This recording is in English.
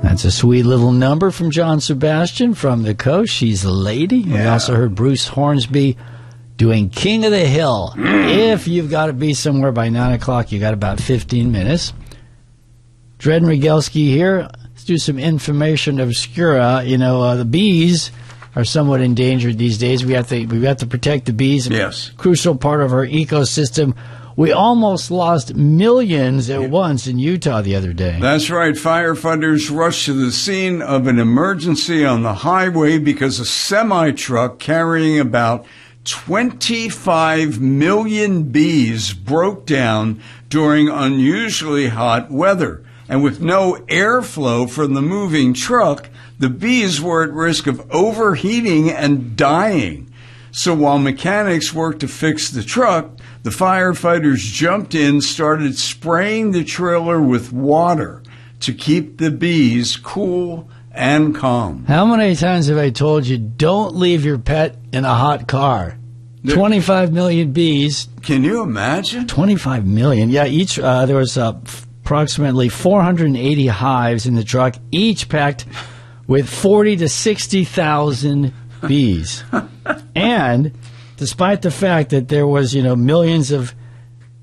That's a sweet little number from John Sebastian from the coast. She's a lady. Yeah. We also heard Bruce Hornsby doing King of the Hill. If you've got to be somewhere by 9 o'clock, you got about 15 minutes. Dred and Rigelski here. Let's do some information obscura. The bees are somewhat endangered these days. We have to protect the bees. Yes. Crucial part of our ecosystem. We almost lost millions at once in Utah the other day. That's right. Firefighters rushed to the scene of an emergency on the highway because a semi-truck carrying about 25 million bees broke down during unusually hot weather. And with no airflow from the moving truck, the bees were at risk of overheating and dying. So while mechanics worked to fix the truck, the firefighters jumped in, started spraying the trailer with water to keep the bees cool and calm. How many times have I told you, don't leave your pet in a hot car? 25 million bees. Can you imagine? 25 million. Yeah, each there was approximately 480 hives in the truck, each packed with 40 to 60,000 bees. And despite the fact that there was, millions of